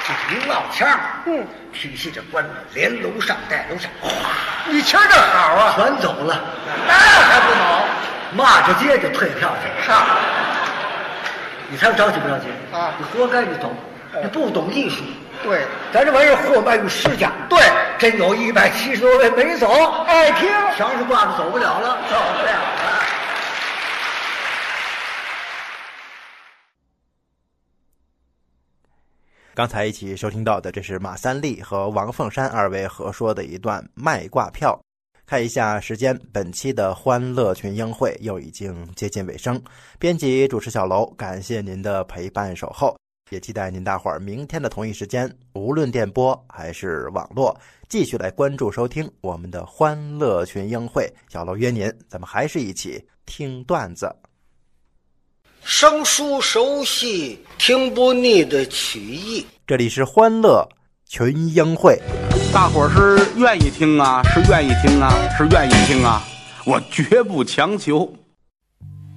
一老腔，提起这官连楼上带楼下， 你瞧这好啊， 全走了， 那还不好？ 骂着街就退票去了。 是啊， 你猜我着急不着急啊你活该你懂，你不懂艺术。 对咱这玩意儿货卖于市价， 对， 真有170多位没走， 爱听墙上挂着走不了了， 走不了了。 刚才一起收听到的，这是马三立和王凤山二位合说的一段卖挂票。看一下时间，本期的欢乐群英会又已经接近尾声。编辑主持小楼，感谢您的陪伴守候，也期待您大伙儿明天的同一时间，无论电波还是网络，继续来关注收听我们的欢乐群英会。小楼约您，咱们还是一起听段子。 生疏熟悉，听不腻的曲艺。 这里是欢乐群英会。 大伙儿是愿意听啊，是愿意听啊，是愿意听啊，我绝不强求。